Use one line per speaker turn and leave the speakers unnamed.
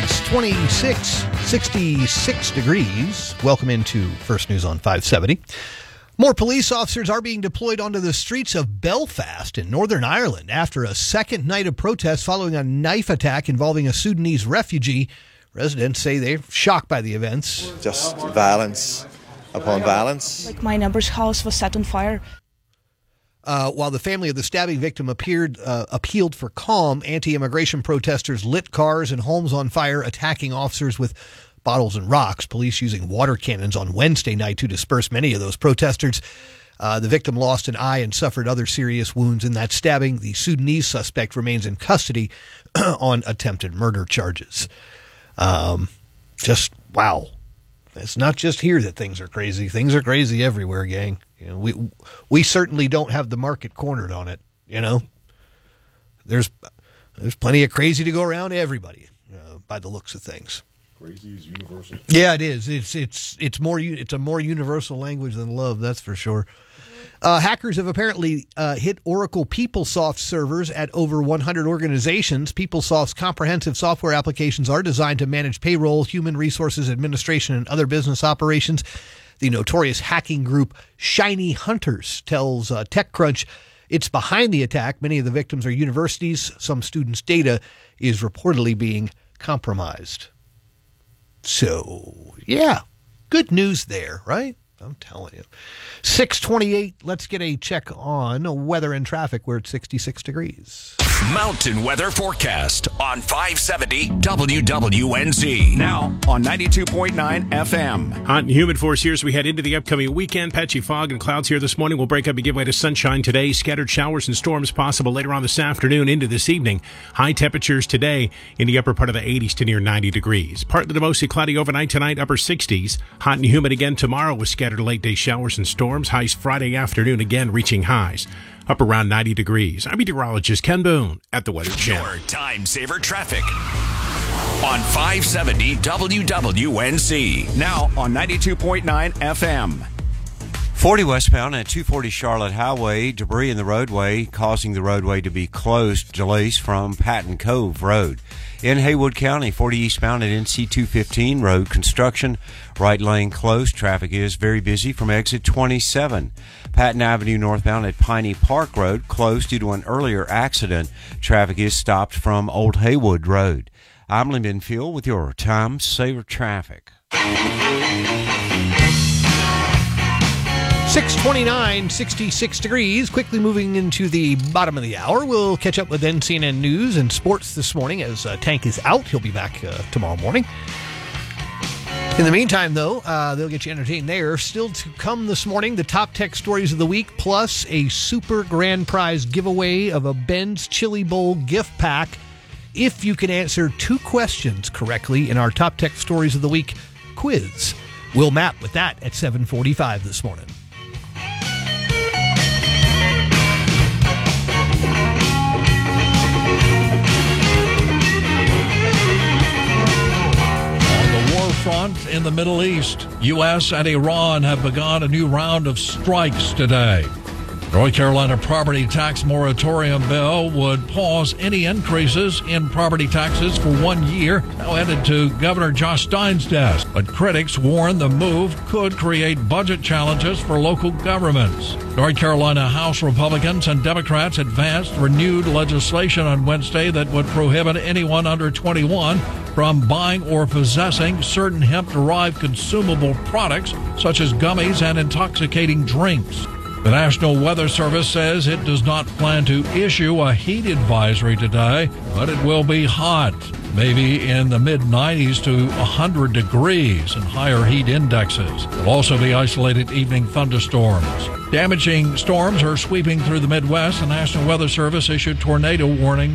626, 66 degrees. Welcome into First News on 570. More police officers are being deployed onto the streets of Belfast in Northern Ireland after a second night of protests following a knife attack involving a Sudanese refugee. Residents say they're shocked by the events.
Just violence upon violence.
Like my neighbour's house was set on fire.
While the family of the stabbing victim appealed for calm, anti-immigration protesters lit cars and homes on fire, attacking officers with bottles and rocks. Police using water cannons on Wednesday night to disperse many of those protesters. The victim lost an eye and suffered other serious wounds in that stabbing. The Sudanese suspect remains in custody on attempted murder charges. Just wow. It's not just here that things are crazy. Things are crazy everywhere, gang. You know, we certainly don't have the market cornered on it. You know, there's plenty of crazy to go around everybody by the looks of things.
Crazy is universal.
Yeah, it is. It's a more universal language than love. That's for sure. Hackers have apparently hit Oracle PeopleSoft servers at over 100 organizations. PeopleSoft's comprehensive software applications are designed to manage payroll, human resources administration, and other business operations. The notorious hacking group Shiny Hunters tells TechCrunch it's behind the attack. Many of the victims are universities. Some students' data is reportedly being compromised. So, yeah, good news there, right? I'm telling you. 628, let's get a check on weather and traffic. We're at 66 degrees.
Mountain weather forecast on 570 WWNZ. Now on 92.9 FM.
Hot and humid for us here as we head into the upcoming weekend. Patchy fog and clouds here this morning will break up and give way to sunshine today. Scattered showers and storms possible later on this afternoon into this evening. High temperatures today in the upper part of the 80s to near 90 degrees. Partly to mostly cloudy overnight tonight, upper 60s. Hot and humid again tomorrow with scattered late day showers and storms. Highs Friday afternoon again reaching highs up around 90 degrees. I'm meteorologist Ken Boone at the Weather Channel.
Your time saver traffic on 570 WWNZ. Now on 92.9 FM.
40 westbound at 240 Charlotte Highway. Debris in the roadway causing the roadway to be closed. Delays from Patton Cove Road. In Haywood County, 40 eastbound at NC 215 road construction. Right lane closed. Traffic is very busy from exit 27. Patton Avenue northbound at Piney Park Road closed due to an earlier accident. Traffic is stopped from Old Haywood Road. I'm Lee Minfield with your Time Saver Traffic.
629, 66 degrees. Quickly moving into the bottom of the hour. We'll catch up with NCNN News and Sports this morning as Tank is out. He'll be back tomorrow morning. In the meantime, though, they'll get you entertained there. Still to come this morning, the top tech stories of the week, plus a super grand prize giveaway of a Ben's Chili Bowl gift pack if you can answer 2 questions correctly in our top tech stories of the week quiz. We'll map with that at 7:45 this morning.
Front in the Middle East. U.S. and Iran have begun a new round of strikes today. North Carolina property tax moratorium bill would pause any increases in property taxes for 1 year, now headed to Governor Josh Stein's desk. But critics warn the move could create budget challenges for local governments. North Carolina House Republicans and Democrats advanced renewed legislation on Wednesday that would prohibit anyone under 21 from buying or possessing certain hemp-derived consumable products such as gummies and intoxicating drinks. The National Weather Service says it does not plan to issue a heat advisory today, but it will be hot, maybe in the mid-90s to 100 degrees and higher heat indexes. There'll also be isolated evening thunderstorms. Damaging storms are sweeping through the Midwest. The National Weather Service issued tornado warnings